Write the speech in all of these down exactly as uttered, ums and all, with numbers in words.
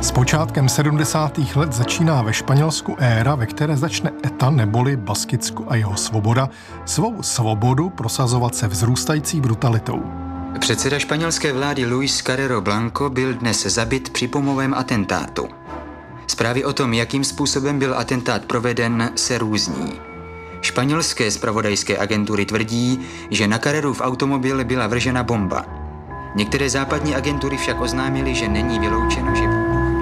S počátkem sedmdesátých let začíná ve Španělsku éra, ve které začne E T A neboli Baskicko a jeho svoboda svou svobodu prosazovat se vzrůstající brutalitou. Předseda španělské vlády Luis Carrero Blanco byl dnes zabit při bombovém atentátu. Zprávy o tom, jakým způsobem byl atentát proveden, se různí. Španělské zpravodajské agentury tvrdí, že na Carrerův automobil byla vržena bomba. Některé západní agentury však oznámily, že není vyloučeno, že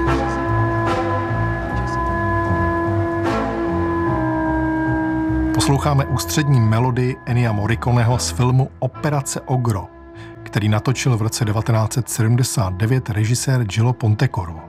Posloucháme ústřední melodii Ennia Morriconeho z filmu Operace Ogro, který natočil v roce devatenáct set sedmdesát devět režisér Gillo Pontecorvo.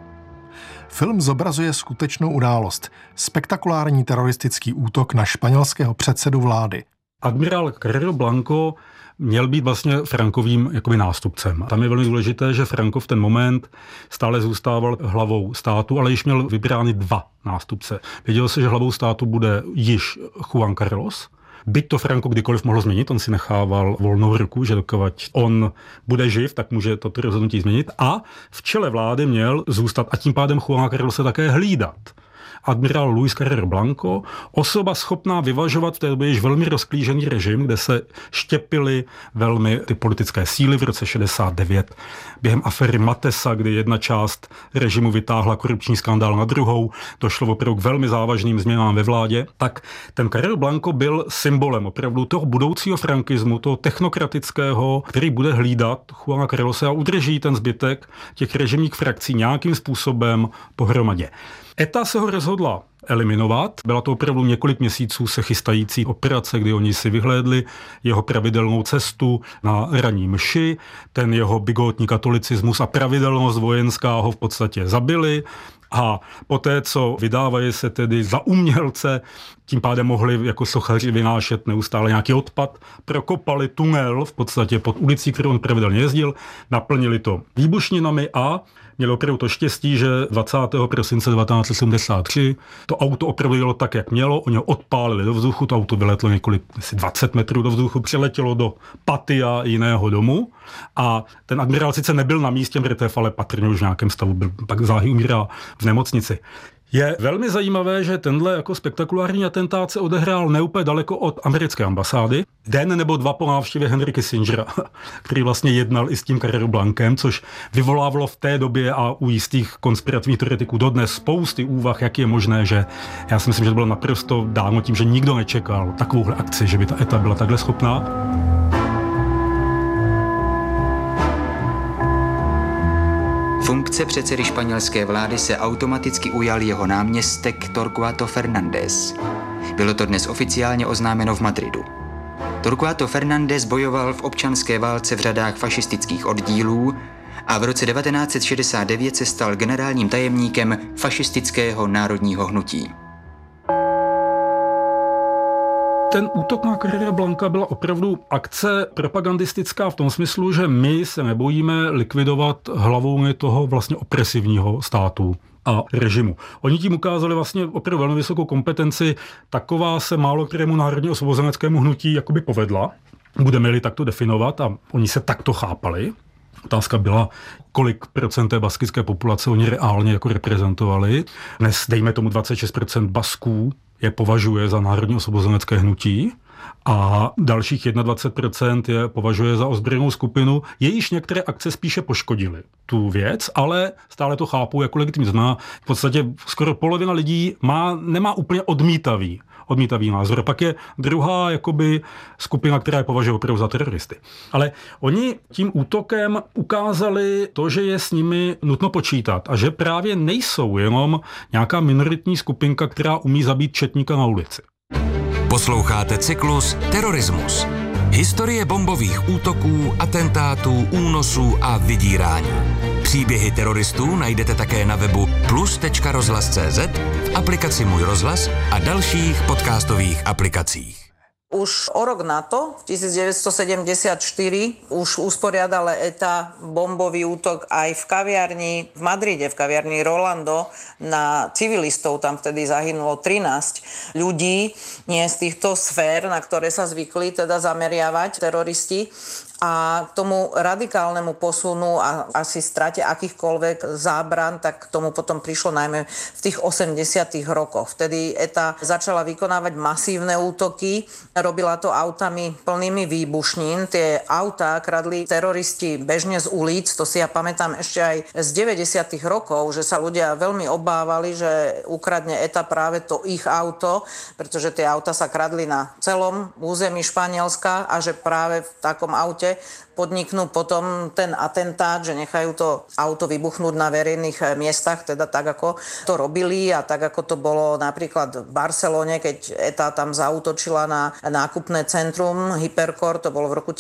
Film zobrazuje skutečnou událost, spektakulární teroristický útok na španělského předsedu vlády. Admirál Carrero Blanco měl být vlastně Frankovým jakoby nástupcem. Tam je velmi důležité, že Franco v ten moment stále zůstával hlavou státu, ale již měl vybrány dva nástupce. Věděl se, že hlavou státu bude již Juan Carlos. Byť to Franco kdykoliv mohl změnit, on si nechával volnou ruku, že dokud on bude živ, tak může toto rozhodnutí změnit. A v čele vlády měl zůstat a tím pádem Juan Carlos se také hlídat admirál Luis Carrero Blanco, osoba schopná vyvažovat v té době již velmi rozklížený režim, kde se štěpily velmi ty politické síly v roce šedesát devět. Během aféry Matesa, kdy jedna část režimu vytáhla korupční skandál na druhou, došlo opravdu k velmi závažným změnám ve vládě, tak ten Carrero Blanco byl symbolem opravdu toho budoucího frankismu, toho technokratického, který bude hlídat Juana Carlose a udrží ten zbytek těch režimních frakcí nějakým způsobem pohromadě. E T A se ho rozhodla eliminovat. Byla to opravdu několik měsíců se chystající operace, kdy oni si vyhlédli jeho pravidelnou cestu na ranní mši, ten jeho bigotní katolicismus a pravidelnost vojenská ho v podstatě zabili. A poté, co vydávají se tedy za umělce, tím pádem mohli jako sochaři vynášet neustále nějaký odpad, prokopali tunel v podstatě pod ulicí, kterou on pravidelně jezdil, naplnili to výbušninami a měl opravdu to štěstí, že dvacátého prosince devatenáct set sedmdesát tři to auto opravdu jelo tak, jak mělo, oni ho odpálili do vzduchu, to auto vyletlo několik, asi dvacet metrů do vzduchu, přeletělo do patia jiného domu a ten admirál sice nebyl na místě mrtev, ale patrně už v nějakém stavu byl, pak záhy umírá v nemocnici. Je velmi zajímavé, že tenhle jako spektakulární atentát se odehrál neúplně daleko od americké ambasády. Den nebo dva po návštěvě Henry Kissingera, který vlastně jednal i s tím Carrero Blancem, což vyvolávalo v té době a u jistých konspirativních teoretiků dodnes spousty úvah, jak je možné, že já si myslím, že to bylo naprosto dáno tím, že nikdo nečekal takovouhle akci, že by ta E T A byla takhle schopná. Funkce předsedy španělské vlády se automaticky ujal jeho náměstek Torquato Fernández. Bylo to dnes oficiálně oznámeno v Madridu. Torquato Fernández bojoval v občanské válce v řadách fašistických oddílů a v roce devatenáct set šedesát devět se stal generálním tajemníkem fašistického národního hnutí. Ten útok na Carrera Blanca byla opravdu akce propagandistická v tom smyslu, že my se nebojíme likvidovat hlavou toho vlastně opresivního státu a režimu. Oni tím ukázali vlastně opravdu velmi vysokou kompetenci, taková se málo kterému národně osvobozeneckému hnutí jakoby povedla. Budeme-li takto definovat a oni se takto chápali. Otázka byla, kolik procent té baskické populace oni reálně jako reprezentovali. Dnes dejme tomu dvacet šest procent Basků je považuje za národní osvobozenecké hnutí a dalších dvacet jedna procent je považuje za ozbrojenou skupinu, jejíž některé akce spíše poškodily tu věc, ale stále to chápou jako legitimní. Znamená, v podstatě skoro polovina lidí má, nemá úplně odmítavý odmítavý názor. Pak je druhá jakoby skupina, která je považuje opravdu za teroristy. Ale oni tím útokem ukázali to, že je s nimi nutno počítat a že právě nejsou jenom nějaká minoritní skupinka, která umí zabít četníka na ulici. Posloucháte cyklus Terorismus. Historie bombových útoků, atentátů, únosů a vydírání. Příběhy teroristů najdete také na webu plus tečka rozhlas tečka cé zet, v aplikaci Můj rozhlas a dalších podcastových aplikacích. Už o rok na to, v devätnásťstosedemdesiatštyri, už usporiadala E T A bombový útok aj v kaviarni v Madride, v kaviarni Rolando na civilistov. Tam vtedy zahynulo trinásť ľudí, nie z týchto sfér, na ktoré sa zvykli teda zameriavať teroristi. A k tomu radikálnemu posunu a asi strate akýchkoľvek zábran, tak k tomu potom prišlo najmä v tých osemdesiatych rokoch. Vtedy é té á začala vykonávať masívne útoky, robila to autami plnými výbušnín. Tie autá kradli teroristi bežne z ulic, to si ja pamätám ešte aj z deväťdesiatych rokov, že sa ľudia veľmi obávali, že ukradne é té á práve to ich auto, pretože tie auta sa kradli na celom území Španielska a že práve v takom aute podniknú potom ten atentát, že nechajú to auto vybuchnúť na verejných miestach, teda tak, ako to robili a tak, ako to bolo napríklad v Barcelone, keď é té á tam zaútočila na nákupné centrum Hypercore, to bolo v roku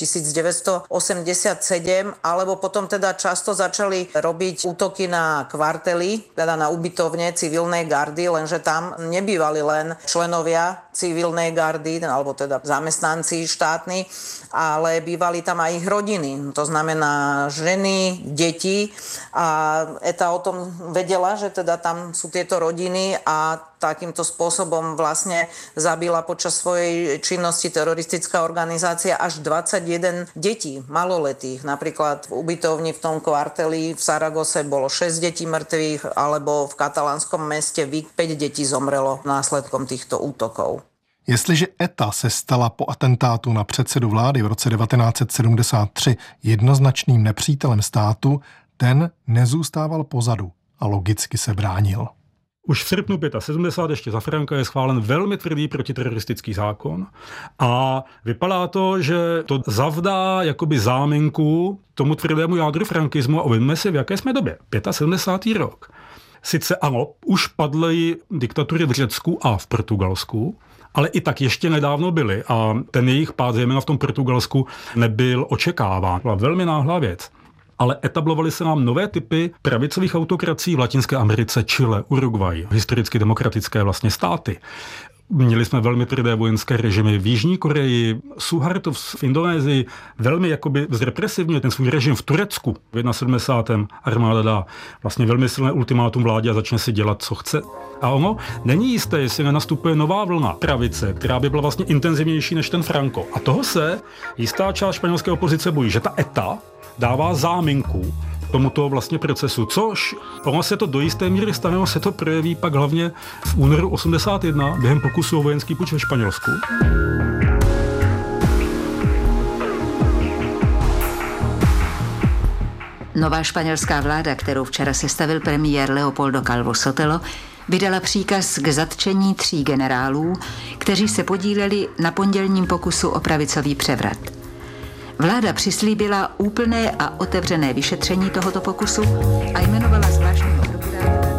devätnásťstoosemdesiatsedem, alebo potom teda často začali robiť útoky na kvartely, teda na ubytovne civilnej gardy, lenže tam nebývali len členovia civilnej gardy, alebo teda zamestnanci štátni, ale bývali tam aj ich rodiny. To znamená ženy, deti a é té á o tom vedela, že teda tam sú tieto rodiny a takýmto spôsobom vlastne zabila počas svojej činnosti teroristická organizácia až dvadsaťjeden detí, maloletých. Napríklad v ubytovni v tom kvarteli v Saragose bolo šesť detí mŕtvych, alebo v katalánskom meste Vic päť detí zomrelo následkom týchto útokov. Jestliže é té á se stala po atentátu na předsedu vlády v roce devatenáct set sedmdesát tři jednoznačným nepřítelem státu, ten nezůstával pozadu a logicky se bránil. Už v srpnu sedmdesát pět ještě za Franka je schválen velmi tvrdý protiteroristický zákon a vypadá to, že to zavdá jakoby záminku tomu tvrdému jádru frankismu a uvědomíme si, v jaké jsme době. sedmdesátý pátý rok. Sice ano, už padly diktatury v Řecku a v Portugalsku, ale i tak ještě nedávno byly a ten jejich pád, zejména v tom Portugalsku, nebyl očekáván. Byla velmi náhlá věc. Ale etablovaly se nám nové typy pravicových autokracií v Latinské Americe, Chile, Uruguay, historicky demokratické vlastně státy. Měli jsme velmi tvrdé vojenské režimy v Jižní Koreji, Suharto v Indonésii, velmi jakoby zrepresivně ten svůj režim v Turecku. V sedmdesátém armáda dá vlastně velmi silné ultimátum vládě a začne si dělat, co chce. A ono není jisté, jestli nenastupuje nová vlna pravice, která by byla vlastně intenzivnější než ten Franco. A toho se jistá část španělské opozice bojí, že ta é té á dává záminku tomuto vlastně procesu, což ono se to do jisté míry stane, ono se to projeví pak hlavně v únoru osmdesát jedna během pokusu o vojenský puč ve Španělsku. Nová španělská vláda, kterou včera sestavil premiér Leopoldo Calvo Sotelo, vydala příkaz k zatčení tří generálů, kteří se podíleli na pondělním pokusu o pravicový převrat. Vláda přislíbila úplné a otevřené vyšetření tohoto pokusu a jmenovala zvláštního prokurátora.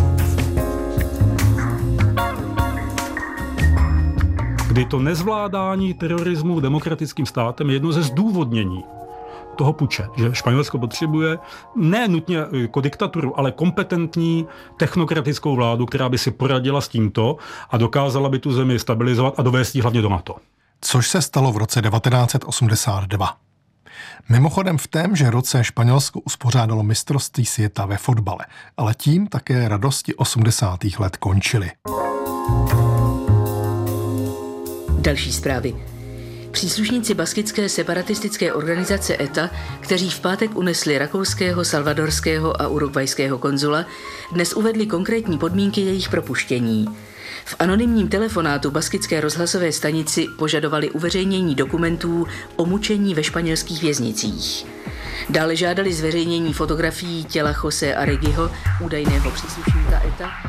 Kdy to nezvládání terorismu demokratickým státem je jedno ze zdůvodnění toho puče, že Španělsko potřebuje ne nutně jako diktaturu, ale kompetentní technokratickou vládu, která by si poradila s tímto a dokázala by tu zemi stabilizovat a dovést ji hlavně do NATO. Což se stalo v roce devatenáct set osmdesát dva. Mimochodem v témže roce Španělsko uspořádalo mistrovství světa ve fotbale, ale tím také radosti osmdesátých let končily. Další zprávy. Příslušníci baskické separatistické organizace é té á, kteří v pátek unesli rakouského, salvadorského a urugvajského konzula, dnes uvedli konkrétní podmínky jejich propuštění. V anonymním telefonátu baskické rozhlasové stanici požadovali uveřejnění dokumentů o mučení ve španělských věznicích. Dále žádali zveřejnění fotografií těla José Areguiho, údajného příslušníka é té á.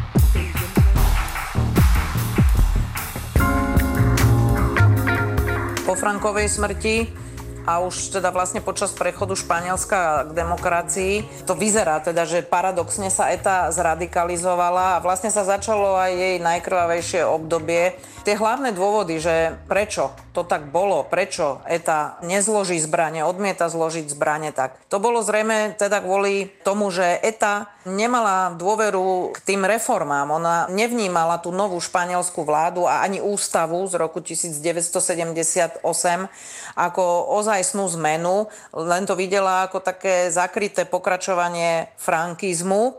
Po Frankovej smrti a už teda vlastne počas prechodu Španielska k demokracii. To vyzerá teda, že paradoxne sa é té á zradikalizovala a vlastne sa začalo aj jej najkrvavejšie obdobie. Tie hlavné dôvody, že prečo to tak bolo, prečo é té á nezloží zbrane, odmieta zložiť zbrane, tak to bolo zrejme teda kvôli tomu, že é té á nemala dôveru k tým reformám. Ona nevnímala tú novú španielskú vládu a ani ústavu z roku devätnásťsedemdesiatosem ako ozajstnú zmenu, len to videla ako také zakryté pokračovanie frankizmu.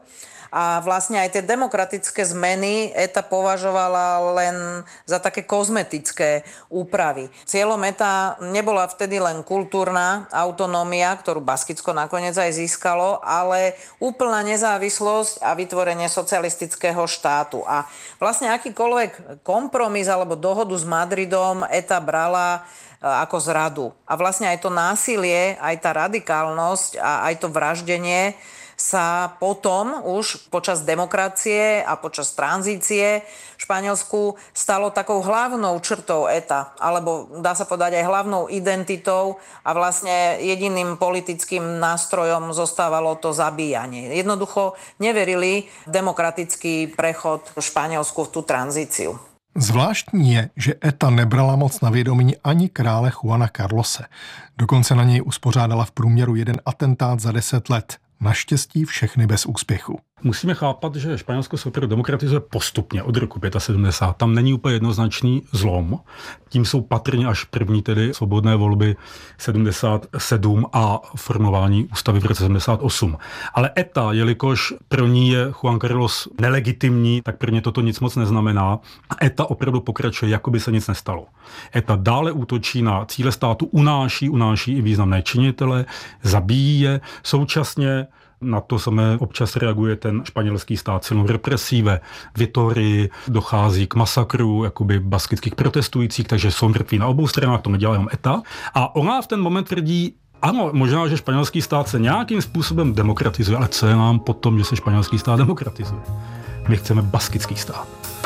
A vlastne aj tie demokratické zmeny ETA považovala len za také kozmetické úpravy. Cieľom ETA nebola vtedy len kultúrna autonómia, ktorú Baskicko nakoniec aj získalo, ale úplná nezávislosť a vytvorenie socialistického štátu. A vlastne akýkoľvek kompromis alebo dohodu s Madridom ETA brala ako zradu. A vlastne aj to násilie, aj tá radikálnosť a aj to vraždenie sa potom už počas demokracie a počas tranzície v Španielsku stalo takou hlavnou črtou ETA, alebo dá sa povedať aj hlavnou identitou a vlastne jediným politickým nástrojom zostávalo to zabíjanie. Jednoducho neverili v demokratický prechod v Španielsku v tú tranzíciu. Zvláštní je, že ETA nebrala moc na vědomí ani krále Juana Carlose. Dokonce na něj uspořádala v průměru jeden atentát za deset let. Naštěstí všechny bez úspěchu. Musíme chápat, že Španělsko se opravdu demokratizuje postupně od roku sedmdesát pět. Tam není úplně jednoznačný zlom. Tím jsou patrně až první tedy svobodné volby sedmdesát sedm a formování ústavy v roce sedmdesát osm. Ale ETA, jelikož pro ní je Juan Carlos nelegitimní, tak pro ně toto nic moc neznamená. A ETA opravdu pokračuje, jako by se nic nestalo. ETA dále útočí na cíle státu, unáší, unáší i významné činitele, zabíjí je, současně na to samé občas reaguje ten španělský stát silnou represí. Ve Vitorii dochází k masakru jakoby baskických protestujících, takže jsou mrtví na obou stranách, to nedělá jenom ETA. A ona v ten moment tvrdí, ano, možná, že španělský stát se nějakým způsobem demokratizuje, ale co je nám potom, že se španělský stát demokratizuje? My chceme baskický stát.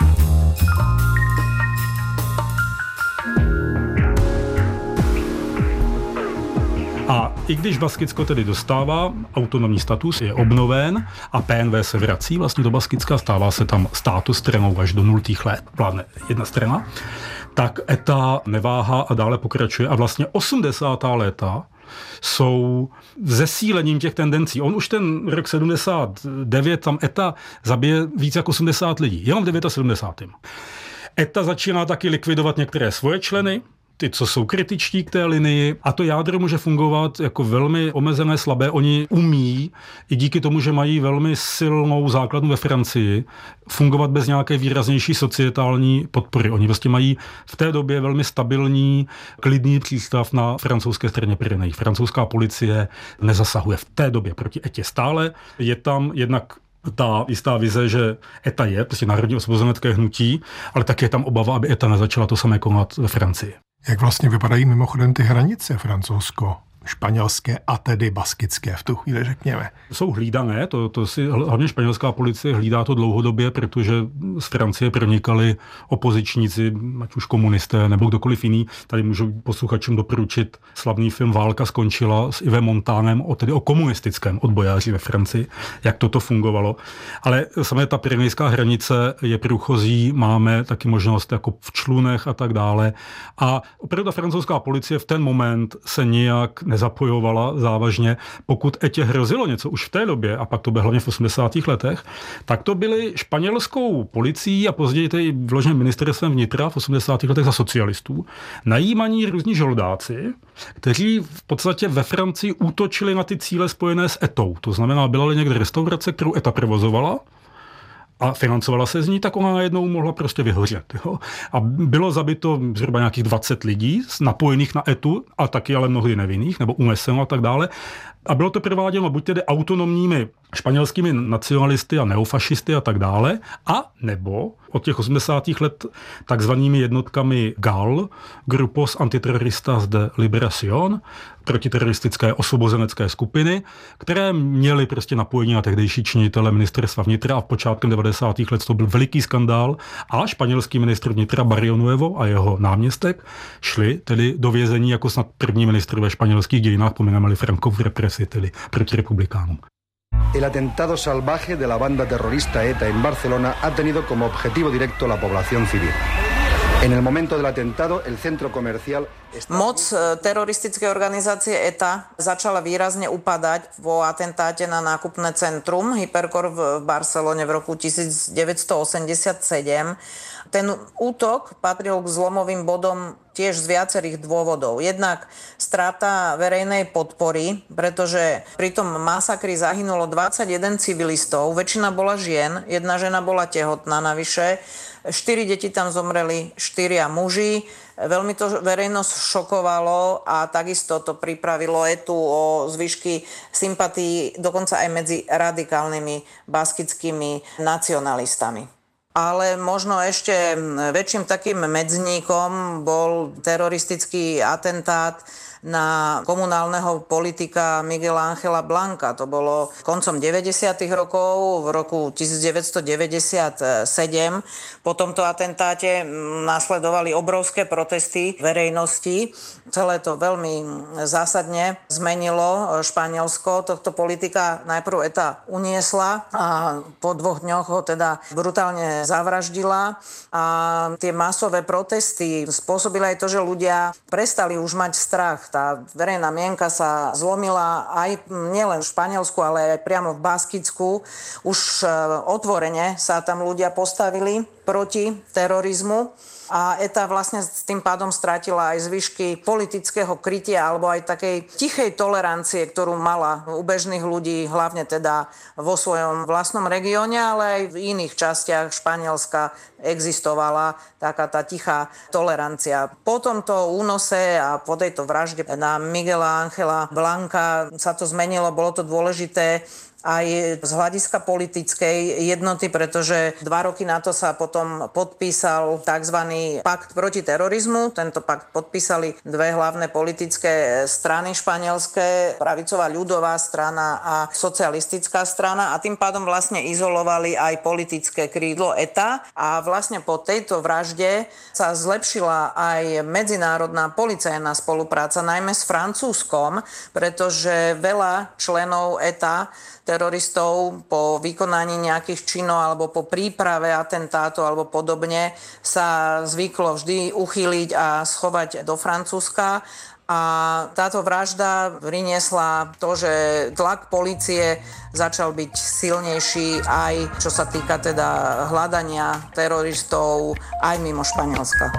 A i když Baskicko tedy dostává autonomní status, je obnoven a P N V se vrací vlastně do Baskicka, stává se tam státu stranou až do nultých let, vládne jedna strana, tak ETA neváhá a dále pokračuje a vlastně osmdesátá léta jsou zesílením těch tendencí. On už ten rok sedmdesát devět, tam ETA zabije víc jak osmdesát lidí, jenom v sedmdesátém devátém. ETA začíná taky likvidovat některé svoje členy, ty, co jsou kritičtí k té linii, a to jádro může fungovat jako velmi omezené, slabé. Oni umí, i díky tomu, že mají velmi silnou základnu ve Francii, fungovat bez nějaké výraznější societální podpory. Oni vlastně mají v té době velmi stabilní, klidný přístav na francouzské straně Pyrenejí. Francouzská policie nezasahuje v té době proti ETě stále. Je tam jednak ta jistá vize, že ETA je prostě národní osvobozenecké hnutí, ale také je tam obava, aby ETA nezačala to samé konat ve Francii. Jak vlastně vypadají mimochodem ty hranice francouzsko španělské a tedy baskické v tu chvíli, řekněme? Jsou hlídané, to, to si hlavně španělská policie hlídá to dlouhodobě, protože z Francie pronikali opozičníci, ať už komunisté nebo kdokoliv jiný. Tady můžu posluchačům doporučit slavný film Válka skončila s Yvem Montánem, o, tedy o komunistickém odbojáři ve Francii, jak toto fungovalo. Ale samé ta pyrenejská hranice je průchozí, máme taky možnost jako v člunech a tak dále. A opravdu ta francouzská policie v ten moment se nijak nezapojovala závažně. Pokud ETě hrozilo něco už v té době, a pak to bylo hlavně v osmdesátých letech, tak to byly španělskou policií a později tedy vloženým ministerstvem vnitra v osmdesátých letech za socialistů, najímaní různí žoldáci, kteří v podstatě ve Francii útočili na ty cíle spojené s ETou. To znamená, byla někde restaurace, kterou ETA provozovala, a financovala se z ní, tak ona najednou mohla prostě vyhořet. Jo? A bylo zabito zhruba nějakých dvacet lidí napojených na ETu, a taky ale mnohdy nevinných, nebo umeseno a tak dále. A bylo to prováděno buď tedy autonomními španělskými nacionalisty a neofašisty a tak dále, a nebo od těch osmdesátých let takzvanými jednotkami G A L, Grupos Antiterroristas de Liberación, protiteroristické osvobozenecké skupiny, které měly prostě napojení na tehdejší činitele ministerstva vnitra, a v počátkem devadesátých let to byl veliký skandál a španělský ministr vnitra Barrionuevo a jeho náměstek šli tedy do vězení jako snad první ministr ve španělských dějinách, pomineme-li Francovu represi, tedy proti republikánům. El atentado salvaje de la banda terrorista ETA en Barcelona ha tenido como objetivo directo la población civil. En el momento del atentado, el centro comercial... Moc teroristické organizácie ETA začala výrazne upadať vo atentáte na nákupné centrum Hypercor v Barcelone v roku devätnásť osemdesiatsedem. Ten útok patril k zlomovým bodom tiež z viacerých dôvodov. Jednak strata verejnej podpory, pretože pri tom masakri zahynulo dvadsaťjeden civilistov, väčšina bola žien, jedna žena bola tehotná navyše, štyri deti tam zomreli, štyria muži. Veľmi to verejnosť šokovalo a takisto to pripravilo etu o zvyšky sympatí dokonca aj medzi radikálnymi baskickými nacionalistami. Ale možno ešte väčším takým medzníkom bol teroristický atentát na komunálneho politika Miguela Ángela Blanca. To bolo koncom deväťdesiatych rokov, v roku devätnásťstodeväťdesiatsedem. Po tomto atentáte nasledovali obrovské protesty verejnosti. Celé to veľmi zásadne zmenilo Španielsko. Tohto politika najprv ETA uniesla a po dvoch dňoch ho teda brutálne zavraždila. A tie masové protesty spôsobili aj to, že ľudia prestali už mať strach. Tá verejná mienka sa zlomila aj nielen v Španielsku, ale aj priamo v Baskicku. Už otvorene sa tam ľudia postavili proti terorizmu a ETA vlastne s tým pádom strátila aj zvyšky politického krytia alebo aj takej tichej tolerancie, ktorú mala u bežných ľudí, hlavne teda vo svojom vlastnom regióne, ale aj v iných častiach Španielska existovala taká tá tichá tolerancia. Po tomto únose a po tejto vražde na Miguela Ángela Blanca sa to zmenilo, bolo to dôležité aj z hľadiska politickej jednoty, pretože dva roky na to sa potom podpísal tzv. Pakt proti terorizmu. Tento pakt podpísali dve hlavné politické strany španielské, pravicová ľudová strana a socialistická strana a tým pádom vlastne izolovali aj politické krídlo ETA a vlastne po tejto vražde sa zlepšila aj medzinárodná policajná spolupráca, najmä s Francúzskom, pretože veľa členov ETA teroristov po vykonaní nejakých činov alebo po príprave atentátu alebo podobne sa zvyklo vždy uchýliť a schovať do Francúzska. A táto vražda priniesla to, že tlak polície začal byť silnejší aj čo sa týka teda hľadania teroristov aj mimo Španielska.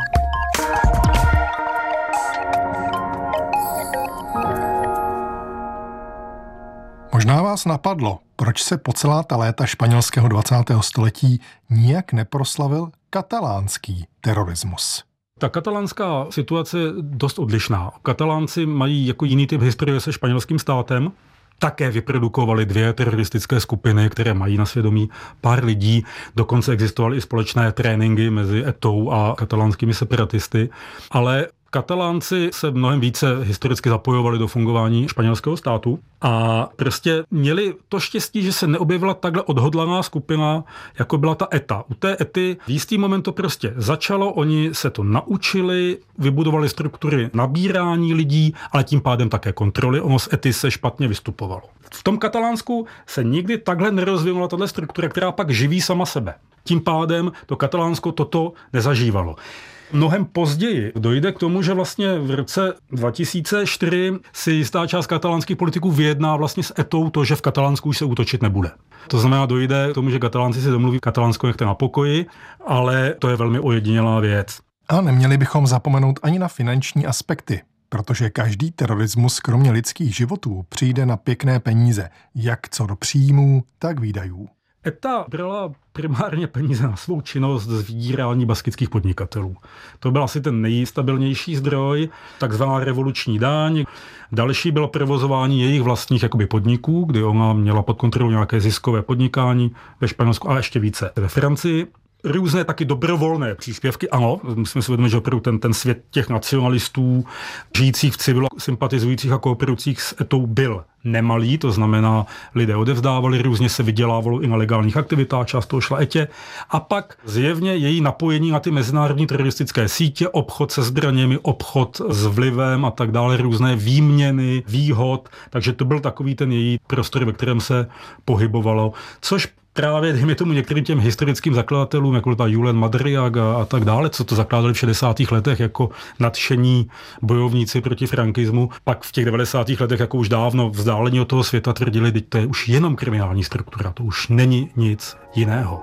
Možná vás napadlo, proč se po celá ta léta španělského dvacátého století nijak neproslavil katalánský terorismus. Ta katalánská situace je dost odlišná. Katalánci mají jako jiný typ historie se španělským státem. Také vyprodukovali dvě teroristické skupiny, které mají na svědomí pár lidí. Dokonce existovaly i společné tréninky mezi etou a katalánskými separatisty. Ale Katalánci se mnohem více historicky zapojovali do fungování španělského státu a prostě měli to štěstí, že se neobjevila takhle odhodlaná skupina, jako byla ta ETA. U té ETY v jistý moment to prostě začalo, oni se to naučili, vybudovali struktury nabírání lidí, ale tím pádem také kontroly. Ono z ETY se špatně vystupovalo. V tom Katalánsku se nikdy takhle nerozvinula tato struktura, která pak živí sama sebe. Tím pádem to Katalánsko toto nezažívalo. Mnohem později dojde k tomu, že vlastně v roce dva tisíce čtyři si jistá část katalánských politiků vyjedná vlastně s etou to, že v Katalánsku už se útočit nebude. To znamená, dojde k tomu, že Katalánci si domluví, Katalánsko nechte na pokoji, ale to je velmi ojedinělá věc. A neměli bychom zapomenout ani na finanční aspekty, protože každý terorismus kromě lidských životů přijde na pěkné peníze, jak co do příjmů, tak výdajů. ETA brala primárně peníze na svou činnost z vydírání baskických podnikatelů. To byl asi ten nejstabilnější zdroj, takzvaná revoluční daň. Další bylo provozování jejich vlastních jakoby podniků, kdy ona měla pod kontrolou nějaké ziskové podnikání ve Španělsku a ještě více ve Francii. Různé taky dobrovolné příspěvky, ano, musíme si uvědomit, že opravdu ten, ten svět těch nacionalistů, žijících v civilu, sympatizujících a kooperujících s etou byl nemalý, to znamená, lidé odevzdávali, různě se vydělávalo i na legálních aktivitách, část toho šla etě. A pak zjevně její napojení na ty mezinárodní teroristické sítě, obchod se zbraněmi, obchod s vlivem a tak dále, různé výměny, výhod, takže to byl takový ten její prostor, ve kterém se pohybovalo, což právě, dejme tomu, některým těm historickým zakladatelům, jako ta Julen Madriaga a, a tak dále, co to zakládali v šedesátých letech jako nadšení bojovníci proti frankismu, pak v těch devadesátých letech jako už dávno vzdálení od toho světa tvrdili, že to je už jenom kriminální struktura, to už není nic jiného.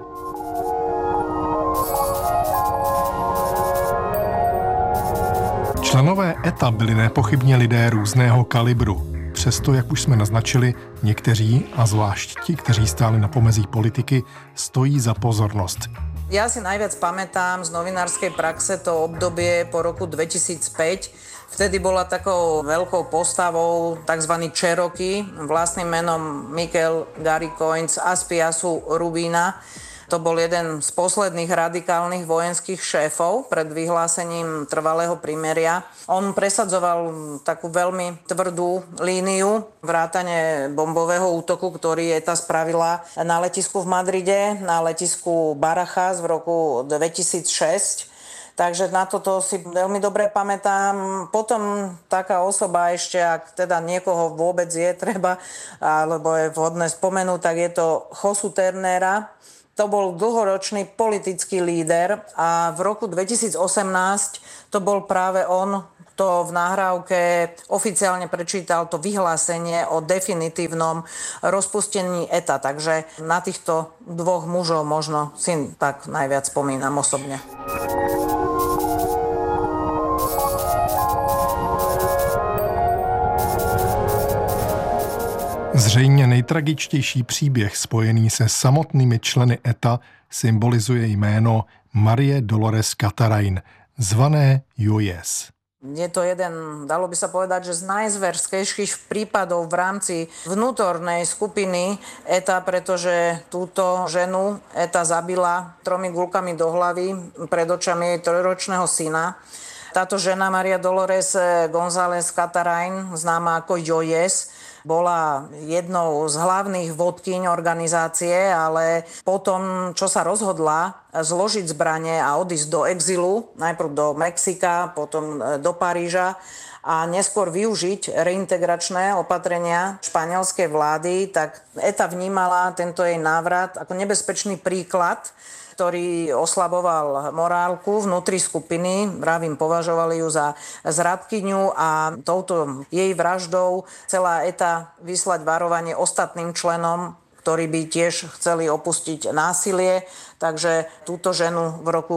Členové E T A byli nepochybně lidé různého kalibru. Přesto, jak už jsme naznačili, někteří, a zvlášť ti, kteří stáli na pomezí politiky, stojí za pozornost. Ja si najviac pamätám z novinárskej praxe to obdobie po roku dvetisícpäť. Vtedy bola takou veľkou postavou tzv. Cherokee, vlastným menom Michael Gary Coins Aspiasu Rubina. To bol jeden z posledných radikálnych vojenských šéfov pred vyhlásením trvalého prímeria. On presadzoval takú veľmi tvrdú líniu vrátane bombového útoku, ktorý E T A spravila na letisku v Madride, na letisku Barajas v roku dvetisícšesť. Takže na toto si veľmi dobre pamätám. Potom taká osoba ešte, ak teda niekoho vôbec je treba, alebo je vhodné spomenúť, tak je to Josu Ternera. To bol dlhoročný politický líder a v roku dvetisícosemnásť to bol práve on, kto v nahrávke oficiálne prečítal to vyhlásenie o definitívnom rozpustení E T A. Takže na týchto dvoch mužov možno si tak najviac spomínam osobne. Zřejmě nejtragičtější příběh spojený se samotnými členy E T A symbolizuje jméno Marie Dolores Catarain, zvané Joyes. Je to jeden, dalo by sa povedať, že z najzverskejších prípadov v rámci vnútornej skupiny E T A, pretože túto ženu E T A zabila tromi guľkami do hlavy pred očami jej trojročného syna. Táto žena Maria Dolores González Catarain, známa ako Joyes, bola jednou z hlavných vodkyň organizácie, ale potom, čo sa rozhodla zložiť zbrane a odísť do exilu, najprv do Mexika, potom do Paríža a neskôr využiť reintegračné opatrenia španielskej vlády, tak E T A vnímala tento jej návrat ako nebezpečný príklad, ktorý oslaboval morálku vnútri skupiny. Vravím, považovali ju za zradkyňu a touto jej vraždou chcela E T A vyslať varovanie ostatným členom, ktorí by tiež chceli opustiť násilie. Takže túto ženu v roku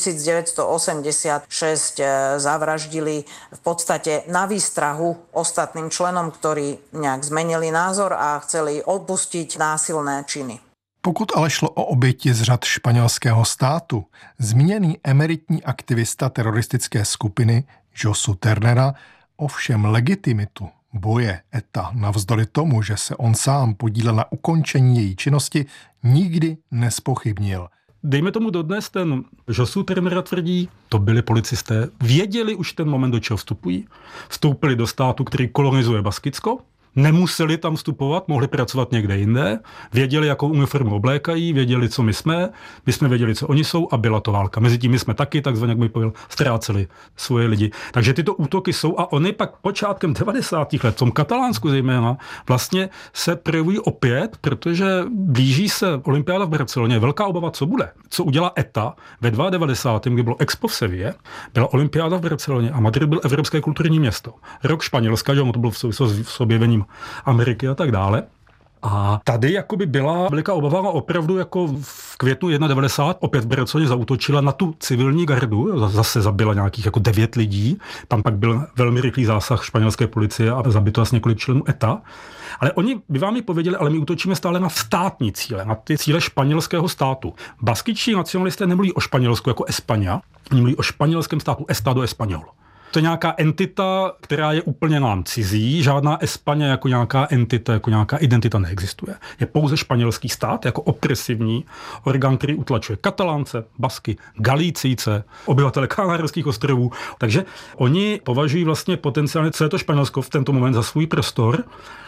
devätnásťstoosemdesiatšesť zavraždili v podstate na výstrahu ostatným členom, ktorí nejak zmenili názor a chceli opustiť násilné činy. Pokud ale šlo o oběti z řad španělského státu, zmíněný emeritní aktivista teroristické skupiny Josu Ternera ovšem legitimitu boje E T A navzdory tomu, že se on sám podílel na ukončení její činnosti, nikdy nespochybnil. Dejme tomu dodnes, ten Josu Ternera tvrdí, to byli policisté, věděli už ten moment, do čeho vstupují. Vstoupili do státu, který kolonizuje Baskicko, nemuseli tam vstupovat, mohli pracovat někde jinde, věděli, jakou uniformu oblékají, věděli, co my jsme, my jsme věděli, co oni jsou a byla to válka. Mezitím my jsme taky, takzvaně, jak mi pověl, ztráceli svoje lidi. Takže tyto útoky jsou a oni pak počátkem devadesátých let, v tom Katalánsku zejména, vlastně se projevují opět, protože blíží se olympiáda v Barceloně, velká obava, co bude. Co udělá E T A ve devadesátém kdy bylo Expo v Seville, byla olympiáda v Barceloně a Madrid byl evropské kulturní město. Rok Španělska, že ono to bylo v souvislosti s objevením Ameriky a tak dále. A tady jakoby byla veliká obava a opravdu jako v květnu devadesát jedna opět v Barceloně zaútočila na tu civilní gardu, zase zabila nějakých jako devět lidí, tam pak byl velmi rychlý zásah španělské policie a zabito asi několik členů E T A. Ale oni by vám ji pověděli, ale my útočíme stále na státní cíle, na ty cíle španělského státu. Baskičtí nacionalisté nemluví o Španělsku jako España, oni mluví o španělském státu Estado Español. To je nějaká entita, která je úplně nám cizí, žádná Espaňa jako nějaká entita, jako nějaká identita neexistuje. Je pouze španělský stát jako opresivní orgán, který utlačuje Katalánce, Basky, Galicíce, obyvatele Kanárských ostrovů. Takže oni považují vlastně potenciálně celé to Španělsko v tento moment za svůj prostor.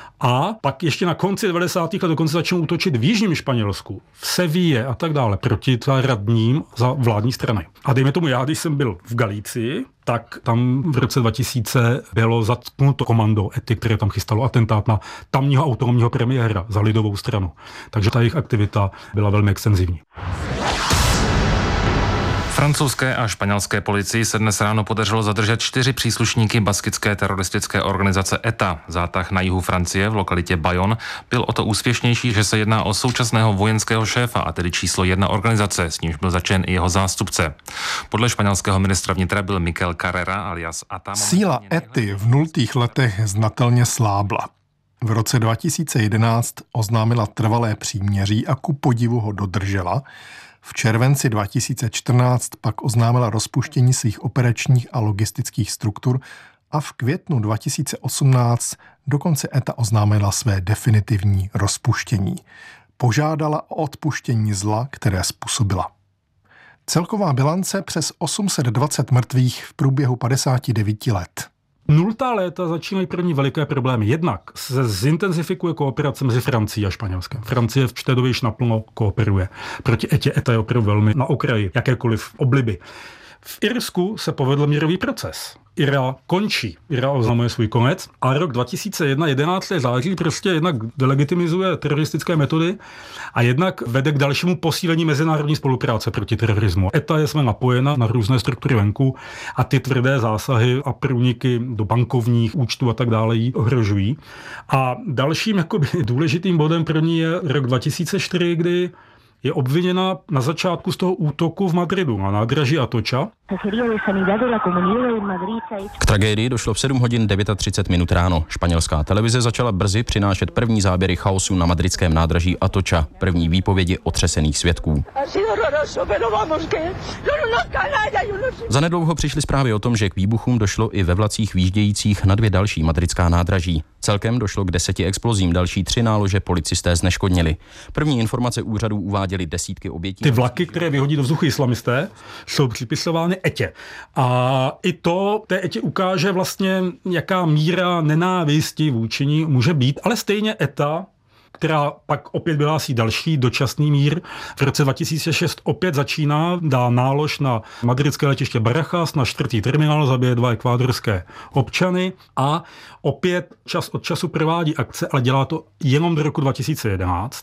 A pak ještě na konci devadesátých let dokonce začnou útočit v jižním Španělsku, v Seville a tak dále, proti radním za vládní strany. A dejme tomu, já, když jsem byl v Galicii, tak tam v roce dva tisíce bylo zatknuto komando E T I, které tam chystalo atentát na tamního autonomního premiéra za lidovou stranu. Takže ta jejich aktivita byla velmi extenzivní. Francouzské a španělské policii se dnes ráno podařilo zadržet čtyři příslušníky baskické teroristické organizace E T A. Zátah na jihu Francie v lokalitě Bayonne byl o to úspěšnější, že se jedná o současného vojenského šéfa, a tedy číslo jedna organizace, s nímž byl začen i jeho zástupce. Podle španělského ministra vnitra byl Miquel Carrera alias Ata. Síla E T Y v nultých letech znatelně slábla. V roce dva tisíce jedenáct oznámila trvalé příměří a ku podivu ho dodržela. V červenci dva tisíce čtrnáct pak oznámila rozpuštění svých operačních a logistických struktur a v květnu dva tisíce osmnáct dokonce E T A oznámila své definitivní rozpuštění. Požádala o odpuštění zla, které způsobila. Celková bilance přes osm set dvacet mrtvých v průběhu padesáti devíti let. Nultá léta začínají první veliké problémy. Jednak se zintenzifikuje kooperace mezi Francií a Španělskem. Francie v té době již naplno kooperuje. Proti E T A E T A je opravdu velmi na okraji jakékoliv obliby. V Irsku se povedl mírový proces. I R A končí. I R A oznamuje svůj konec a rok dva tisíce jedna, jedenáctého září prostě jednak delegitimizuje teroristické metody a jednak vede k dalšímu posílení mezinárodní spolupráce proti terorismu. E T A je jsme napojena na různé struktury venku a ty tvrdé zásahy a průniky do bankovních účtů a tak dále ji ohrožují. A dalším jakoby důležitým bodem pro ní je rok dva tisíce čtyři, kdy je obviněna na začátku z toho útoku v Madridu na nádraží Atocha. K tragédii došlo v sedm hodin třicet devět minut ráno. Španělská televize začala brzy přinášet první záběry chaosu na madridském nádraží Atocha, první výpovědi otřesených svědků. Zanedlouho přišly zprávy o tom, že k výbuchům došlo i ve vlacích výjíždějících na dvě další madridská nádraží. Celkem došlo k deseti explozím, další tři nálože policisté zneškodnili. První informace úřadů uváděly desítky obětí. Ty vlaky, které vyhodí do vzduchu islamisté, jsou připisovány E T A. A i to té E T A ukáže vlastně, jaká míra nenávisti vůči ní může být, ale stejně E T A, která pak opět vyhlásí další dočasný mír. V roce dva tisíce šest opět začíná, dá nálož na madridské letiště Barajas, na čtvrtý terminál, zabije dva ekvádorské občany a opět čas od času provádí akce, ale dělá to jenom do roku dva tisíce jedenáct,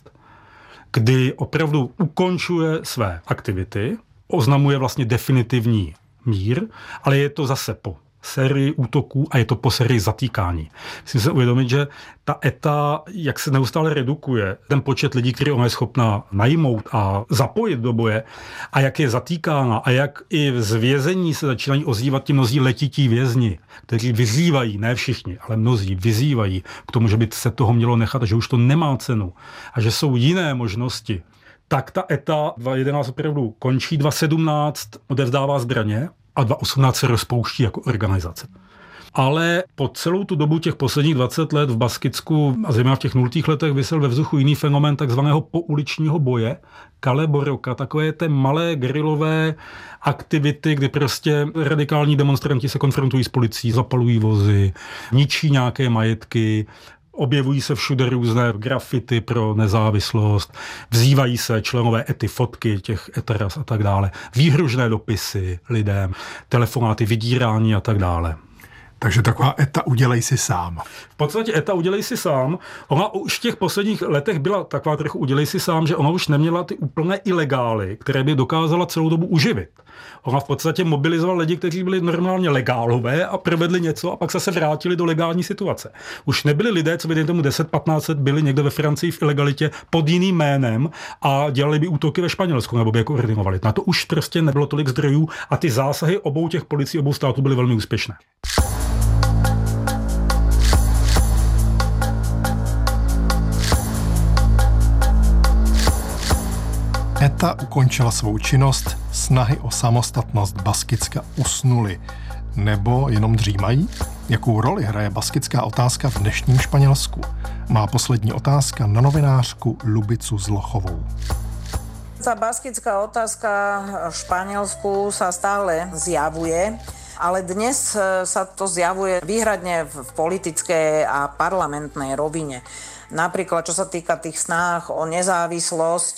kdy opravdu ukončuje své aktivity, oznamuje vlastně definitivní mír, ale je to zase po sérii útoků a je to po sérii zatýkání. Musím se uvědomit, že ta E T A, jak se neustále redukuje, ten počet lidí, který ona je schopná najmout a zapojit do boje, a jak je zatýkána a jak i z vězení se začínají ozývat ti mnozí letití vězni, kteří vyzývají, ne všichni, ale mnozí vyzývají k tomu, že by se toho mělo nechat a že už to nemá cenu a že jsou jiné možnosti. Tak ta E T A dva tisíce jedenáct opravdu končí, dva tisíce sedmnáct odevzdává zbraně a dva tisíce osmnáct se rozpouští jako organizace. Ale po celou tu dobu těch posledních dvacet let v Baskicku a zejména v těch nultých letech visel ve vzduchu jiný fenomén takzvaného pouličního boje, Kale Borroka, takové té malé gerilové aktivity, kdy prostě radikální demonstranti se konfrontují s policií, zapalují vozy, ničí nějaké majetky, objevují se všude různé grafity pro nezávislost, vzývají se členové E T Y fotky těch eteras a tak dále, výhružné dopisy lidem, telefonáty, vydírání a tak dále. Takže taková E T A udělej si sám. V podstatě E T A udělej si sám. Ona už v těch posledních letech byla taková trochu udělej si sám, že ona už neměla ty úplné ilegály, které by dokázala celou dobu uživit. Ona v podstatě mobilizovala lidi, kteří byli normálně legálové a provedli něco a pak se vrátili do legální situace. Už nebyli lidé, co by dejme tomu deset patnáct let byli někde ve Francii v ilegalitě pod jiným jménem a dělali by útoky ve Španělsku nebo by je koordinovali. Na to už prostě nebylo tolik zdrojů a ty zásahy obou těch policií, obou států byly velmi úspěšné. E T A ukončila svou činnost, snahy o samostatnost Baskicka usnuly. Nebo jenom dřímají? Jakou roli hraje baskická otázka v dnešním Španělsku? Má poslední otázka na novinářku Lubicu Zlochovou. Ta baskická otázka v Španielsku sa stále zjavuje, ale dnes sa to zjavuje výhradne v politickej a parlamentnej rovine. Napríklad, čo sa týka tých snách o nezávislosť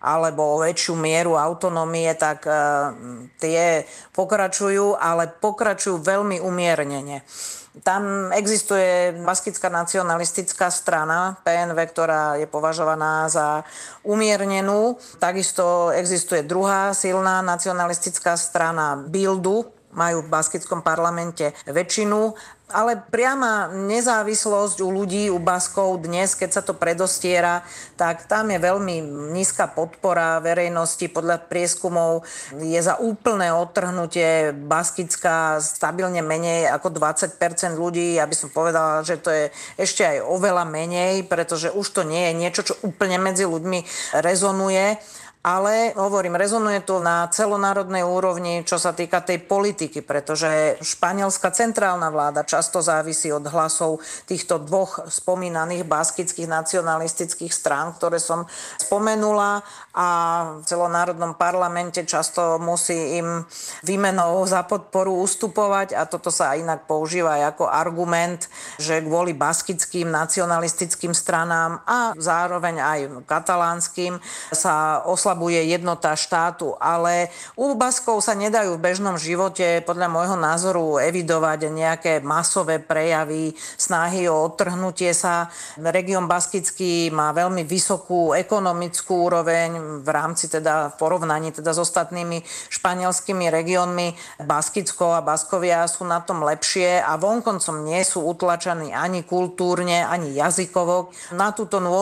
alebo o väčšiu mieru autonómie, tak tie pokračujú, ale pokračujú veľmi umiernene. Tam existuje baskická nacionalistická strana, pé en vé, ktorá je považovaná za umiernenú. Takisto existuje druhá silná nacionalistická strana Bildu, majú v baskickom parlamente väčšinu, ale priama nezávislosť u ľudí, u Baskov dnes, keď sa to predostiera, tak tam je veľmi nízka podpora verejnosti. Podľa prieskumov je za úplné odtrhnutie Baskická stabilne menej ako dvadsať percent ľudí. Ja by som povedala, že to je ešte aj oveľa menej, pretože už to nie je niečo, čo úplne medzi ľuďmi rezonuje. Ale, hovorím, rezonuje to na celonárodnej úrovni, čo sa týka tej politiky, pretože španielská centrálna vláda často závisí od hlasov týchto dvoch spomínaných baskických nacionalistických strán, ktoré som spomenula, a v celonárodnom parlamente často musí im výmenou za podporu ustupovať, a toto sa inak používa aj ako argument, že kvôli baskickým nacionalistickým stranám a zároveň aj katalánskym sa oslabuje bude jednota štátu, ale u Baskov sa nedajú v bežnom živote podľa môjho názoru evidovať nejaké masové prejavy, snahy o odtrhnutie sa. Región baskický má veľmi vysokú ekonomickú úroveň v rámci teda v porovnaní teda s ostatnými španielskými regiónmi. Baskicko a Baskovia sú na tom lepšie a vonkoncom nie sú utlačaní ani kultúrne, ani jazykovo. Na túto